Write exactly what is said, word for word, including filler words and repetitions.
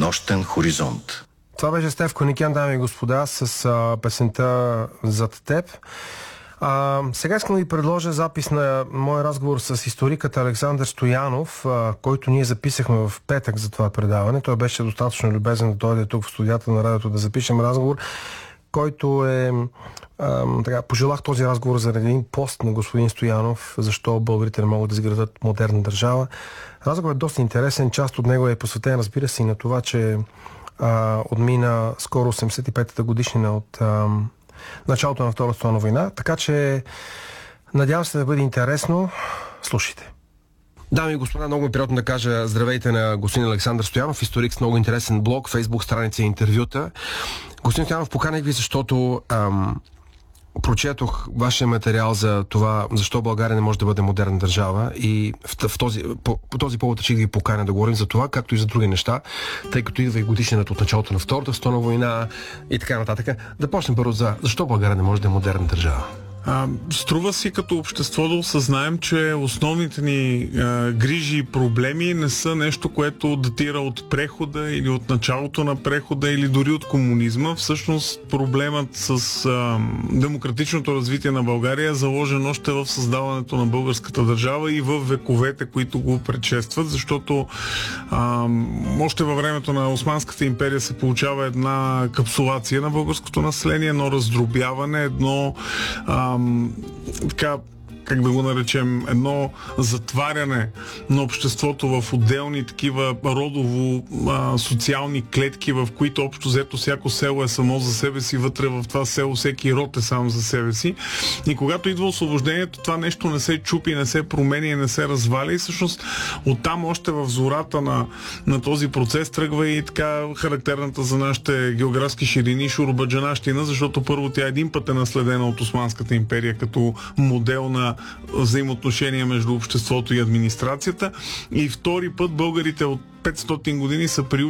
нощен хоризонт. Това беше Стеф Коникян, дами и господа, с а, песента "Зад теб". А, сега искам да ви предложа запис на мой разговор с историкът Александър Стоянов, а, който ние записахме в петък за това предаване. Той беше достатъчно любезен да дойде тук в студията на радиото да запишем разговор, който е... А, така, пожелах този разговор заради един пост на господин Стоянов, защо българите не могат да изградат модерна държава. Разговорът е доста интересен, част от него е посветен, разбира се, и на това, че а, отмина скоро осемдесет и петата годишнина от а, началото на Втората световна война, така че надявам се да бъде интересно. Слушайте. Дами и господа, много ми е приятно да кажа здравейте на господин Александър Стоянов, историк с много интересен блог, фейсбук страница и интервюта. Господин Стоянов, поканих ви, защото ам, прочетох вашия материал за това, защо България не може да бъде модерна държава, и в, в този, по, по този повод ще ви поканя да говорим за това, както и за други неща, тъй като идва и годишнината от началото на Втората световна война и така нататък. Да почнем първо за защо България не може да е модерна държава. А, струва си като общество да осъзнаем, че основните ни а, грижи и проблеми не са нещо, което датира от прехода или от началото на прехода или дори от комунизма. Всъщност проблемът с а, демократичното развитие на България е заложен още в създаването на българската държава и в вековете, които го предшестват, защото а, още във времето на Османската империя се получава една капсулация на българското население, едно раздробяване, едно а, така, как да го наречем, едно затваряне на обществото в отделни такива родово а, социални клетки, в които общо взето всяко село е само за себе си, вътре в това село всеки род е сам за себе си. И когато идва освобождението, това нещо не се чупи, не се променя и не се разваля, и всъщност оттам още в зората на, на този процес тръгва и така характерната за нашите географски ширини шуробаджанащина, защото първо тя един път е наследена от Османската империя като модел на взаимоотношения между обществото и администрацията, и втори път българите от петстотин години са приучени